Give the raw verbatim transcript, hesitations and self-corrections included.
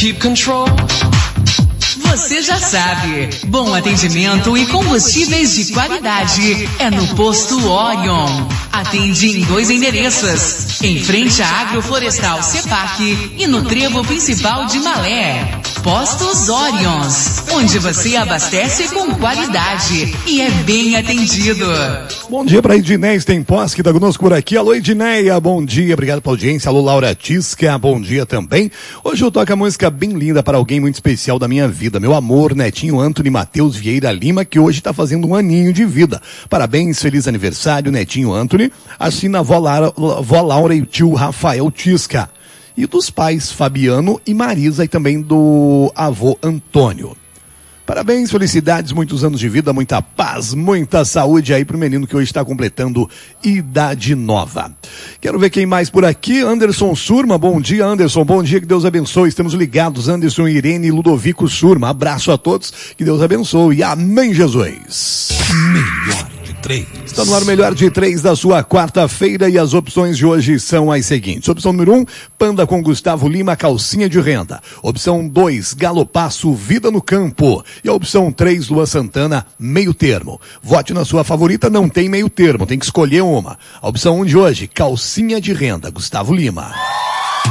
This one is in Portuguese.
keep control? Você já sabe, bom atendimento e combustíveis de qualidade é no Posto Orion. Atende em dois endereços, em frente à Agroflorestal Cepac e no trevo principal de Malé. Postos Orions, onde você abastece com qualidade e é bem atendido. Bom dia para Edneia Stenposk, que está conosco por aqui. Alô, Edneia, bom dia, obrigado pela audiência. Alô, Laura Tisca, bom dia também. Hoje eu toco a música bem linda para alguém muito especial da minha vida, meu amor, netinho Antony Matheus Vieira Lima, que hoje está fazendo um aninho de vida. Parabéns, feliz aniversário, netinho Antony. Assina a vó Laura, vó Laura e o tio Rafael Tisca. E dos pais Fabiano e Marisa, e também do avô Antônio. Parabéns, felicidades, muitos anos de vida, muita paz, muita saúde aí pro menino que hoje está completando idade nova. Quero ver quem mais por aqui. Anderson Surma, bom dia, Anderson, bom dia, que Deus abençoe. Estamos ligados, Anderson, Irene e Ludovico Surma. Abraço a todos, que Deus abençoe. Amém, Jesus. Melhor de três. Está no ar o melhor de três da sua quarta-feira e as opções de hoje são as seguintes. Opção número um, Panda com Gustavo Lima, calcinha de renda. Opção dois, Galopasso, vida no campo. E a opção três, Lua Santana, meio termo. Vote na sua favorita, não tem meio termo, tem que escolher uma. A opção um de hoje, calcinha de renda, Gustavo Lima.